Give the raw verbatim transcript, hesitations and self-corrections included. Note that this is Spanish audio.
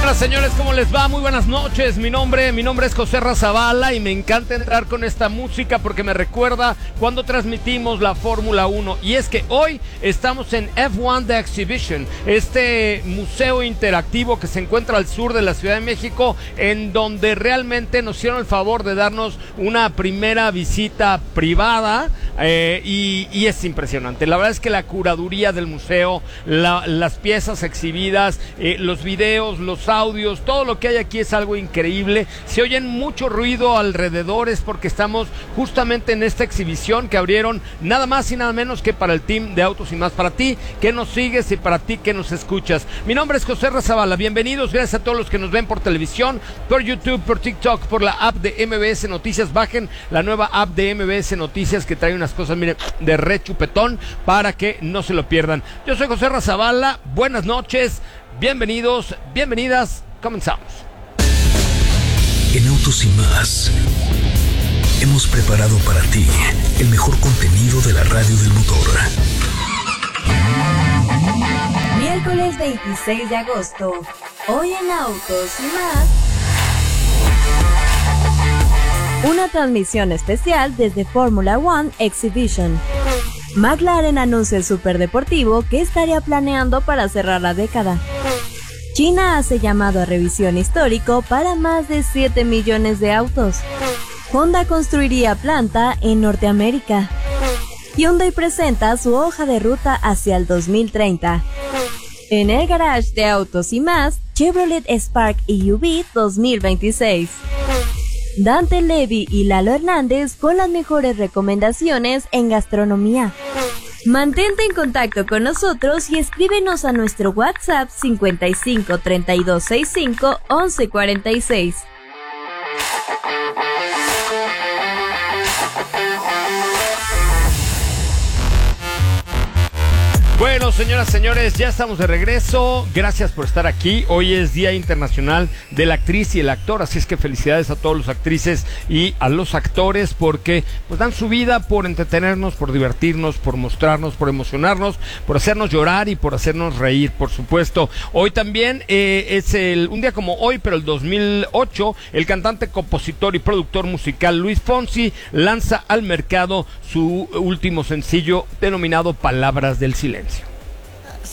Señoras, señores, ¿cómo les va? Muy buenas noches. Mi nombre, mi nombre es José Razabala y me encanta entrar con esta música porque me recuerda cuando transmitimos la Fórmula uno. Y es que hoy estamos en F uno The Exhibition, este museo interactivo que se encuentra al sur de la Ciudad de México, en donde realmente nos hicieron el favor de darnos una primera visita privada eh, y, y es impresionante. La verdad es que la curaduría del museo, la, las piezas exhibidas, eh, los videos, los audios, todo lo que hay aquí es algo increíble. Se oyen mucho ruido alrededor, es porque estamos justamente en esta exhibición que abrieron nada más y nada menos que para el team de Autos y Más. Para ti que nos sigues y para ti que nos escuchas, mi nombre es José Razabala. Bienvenidos, gracias a todos los que nos ven por televisión, por YouTube, por TikTok, por la app de M B S Noticias. Bajen la nueva app de M B S Noticias que trae unas cosas, miren, de re chupetón para que no se lo pierdan. Yo soy José Razabala, buenas noches. Bienvenidos, bienvenidas, comenzamos. En Autos y Más hemos preparado para ti el mejor contenido de la radio del motor. Miércoles veintiséis de agosto, hoy en Autos y Más, una transmisión especial desde Fórmula uno Exhibition. McLaren anuncia el superdeportivo que estaría planeando para cerrar la década. China hace llamado a revisión histórico para más de siete millones de autos. Honda construiría planta en Norteamérica. Hyundai presenta su hoja de ruta hacia el dos mil treinta. En el garage de Autos y Más, Chevrolet Spark E U V dos mil veintiséis. Dante Levy y Lalo Hernández con las mejores recomendaciones en gastronomía. Mantente en contacto con nosotros y escríbenos a nuestro WhatsApp cincuenta y cinco, treinta y dos, sesenta y cinco, once, cuarenta y seis. Bueno, señoras, señores, ya estamos de regreso. Gracias por estar aquí. Hoy es Día Internacional de la Actriz y el Actor, así es que felicidades a todos los actrices y a los actores porque pues dan su vida por entretenernos, por divertirnos, por mostrarnos, por emocionarnos, por hacernos llorar y por hacernos reír, por supuesto. Hoy también eh, es el, un día como hoy, pero el dos mil ocho, el cantante, compositor y productor musical Luis Fonsi lanza al mercado su último sencillo denominado Palabras del Silencio.